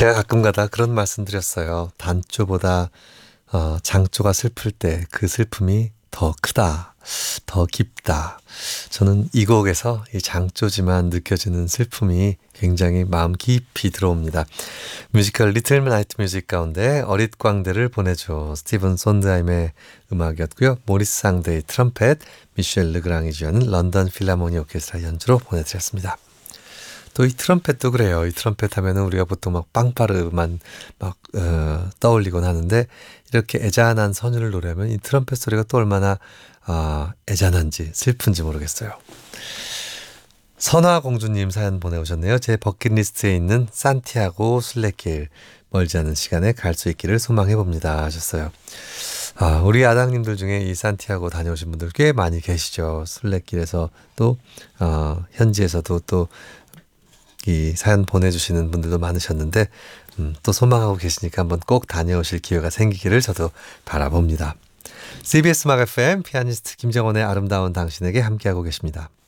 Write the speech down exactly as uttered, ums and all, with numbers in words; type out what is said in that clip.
제가 가끔가다 그런 말씀 드렸어요. 단조보다 어, 장조가 슬플 때 그 슬픔이 더 크다, 더 깊다. 저는 이 곡에서 이 장조지만 느껴지는 슬픔이 굉장히 마음 깊이 들어옵니다. 뮤지컬 리틀 나이트 뮤직 가운데 어릿 광대를 보내줘 스티븐 손드하임의 음악이었고요. 모리스 상대의 트럼펫, 미셸 르그랑이 주하는 런던 필라모니 오케스트라 연주로 보내드렸습니다. 또 이 트럼펫도 그래요. 이 트럼펫 하면은 우리가 보통 막 빵빠르만 막 어, 떠올리곤 하는데 이렇게 애잔한 선율을 노래하면 이 트럼펫 소리가 또 얼마나 어, 애잔한지 슬픈지 모르겠어요. 선화 공주님 사연 보내오셨네요. 제 버킷리스트에 있는 산티아고 순례길 멀지 않은 시간에 갈 수 있기를 소망해 봅니다 하셨어요. 아, 우리 아당님들 중에 이 산티아고 다녀오신 분들 꽤 많이 계시죠. 순례길에서 또 어, 현지에서도 또 이 사연 보내주시는 분들도 많으셨는데 음, 또 소망하고 계시니까 한번 꼭 다녀오실 기회가 생기기를 저도 바라봅니다. 씨비에스 음악 에프엠 피아니스트 김정원의 아름다운 당신에게 함께하고 계십니다.